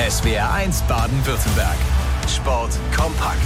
SWR1 Baden-Württemberg. Sport kompakt.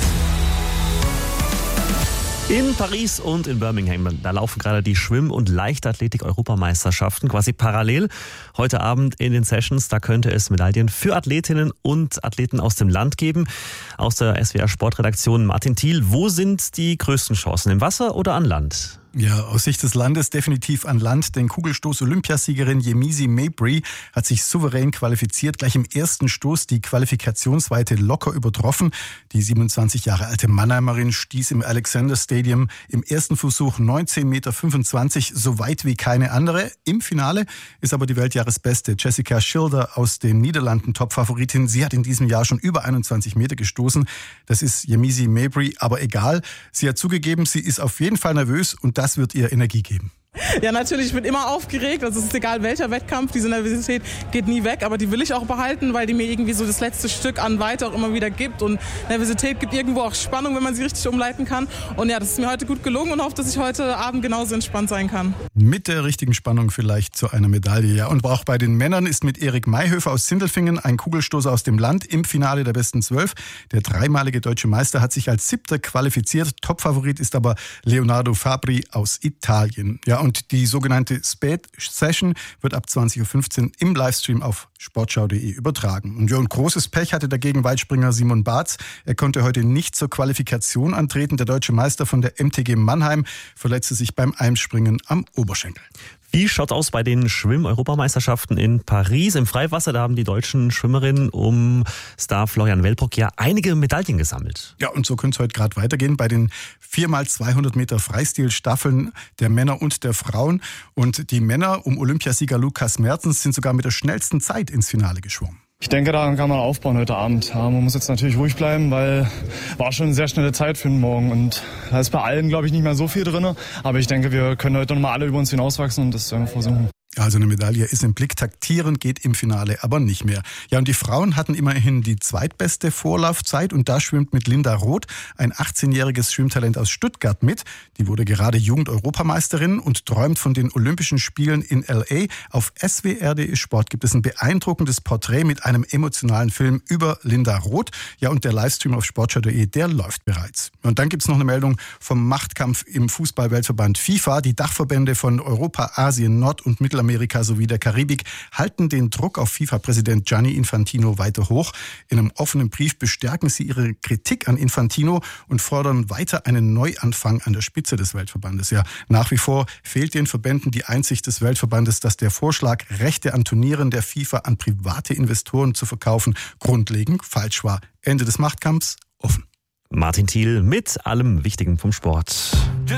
In Paris und in Birmingham, da laufen gerade die Schwimm- und Leichtathletik-Europameisterschaften quasi parallel. Heute Abend in den Sessions, da könnte es Medaillen für Athletinnen und Athleten aus dem Land geben. Aus der SWR-Sportredaktion Martin Thiel, wo sind die größten Chancen, im Wasser oder an Land? Ja, aus Sicht des Landes definitiv an Land, denn Kugelstoß-Olympiasiegerin Yemisi Mabry hat sich souverän qualifiziert, gleich im ersten Stoß die Qualifikationsweite locker übertroffen. Die 27 Jahre alte Mannheimerin stieß im Alexander Stadium im ersten Versuch 19,25 Meter, so weit wie keine andere. Im Finale ist aber die Weltjahresbeste Jessica Schilder aus den Niederlanden Topfavoritin. Sie hat in diesem Jahr schon über 21 Meter gestoßen. Das ist Yemisi Mabry, aber egal. Sie hat zugegeben, sie ist auf jeden Fall nervös und das wird ihr Energie geben. Ja, natürlich, ich bin immer aufgeregt, also es ist egal welcher Wettkampf, diese Nervosität geht nie weg, aber die will ich auch behalten, weil die mir irgendwie so das letzte Stück an Weite auch immer wieder gibt und Nervosität gibt irgendwo auch Spannung, wenn man sie richtig umleiten kann und ja, das ist mir heute gut gelungen und hoffe, dass ich heute Abend genauso entspannt sein kann. Mit der richtigen Spannung vielleicht zu einer Medaille, ja. Und auch bei den Männern ist mit Erik Mayhöfer aus Sindelfingen ein Kugelstoßer aus dem Land im Finale der besten 12. Der dreimalige deutsche Meister hat sich als 7. qualifiziert. Topfavorit ist aber Leonardo Fabri aus Italien. Ja, und die sogenannte Spät Session wird ab 20.15 Uhr im Livestream auf sportschau.de übertragen. Und großes Pech hatte dagegen Weitspringer Simon Barth. Er konnte heute nicht zur Qualifikation antreten. Der deutsche Meister von der MTG Mannheim verletzte sich beim Einspringen am Oberschenkel. Wie schaut aus bei den Schwimm-Europameisterschaften in Paris? Im Freiwasser, da haben die deutschen Schwimmerinnen um Star Florian Wellbrock ja einige Medaillen gesammelt. Ja, und so könnte es heute gerade weitergehen bei den 4x200 Meter Freistil-Staffeln der Männer und der Frauen. Und die Männer um Olympiasieger Lukas Mertens sind sogar mit der schnellsten Zeit ins Finale geschwommen. Ich denke, daran kann man aufbauen heute Abend. Ja, man muss jetzt natürlich ruhig bleiben, weil war schon eine sehr schnelle Zeit für den Morgen. Und da ist bei allen, glaube ich, nicht mehr so viel drin. Aber ich denke, wir können heute nochmal alle über uns hinauswachsen und das werden wir versuchen. Also eine Medaille ist im Blick, taktieren geht im Finale aber nicht mehr. Ja, und die Frauen hatten immerhin die zweitbeste Vorlaufzeit und da schwimmt mit Linda Roth ein 18-jähriges Schwimmtalent aus Stuttgart mit. Die wurde gerade Jugend-Europameisterin und träumt von den Olympischen Spielen in L.A. Auf swr.de Sport gibt es ein beeindruckendes Porträt mit einem emotionalen Film über Linda Roth. Ja, und der Livestream auf sportschau.de, der läuft bereits. Und dann gibt's noch eine Meldung vom Machtkampf im Fußball-Weltverband FIFA. Die Dachverbände von Europa, Asien, Nord- und Mittelamerika sowie der Karibik halten den Druck auf FIFA-Präsident Gianni Infantino weiter hoch. In einem offenen Brief bestärken sie ihre Kritik an Infantino und fordern weiter einen Neuanfang an der Spitze des Weltverbandes. Ja, nach wie vor fehlt den Verbänden die Einsicht des Weltverbandes, dass der Vorschlag, Rechte an Turnieren der FIFA an private Investoren zu verkaufen, grundlegend falsch war. Ende des Machtkampfs offen. Martin Thiel mit allem Wichtigen vom Sport.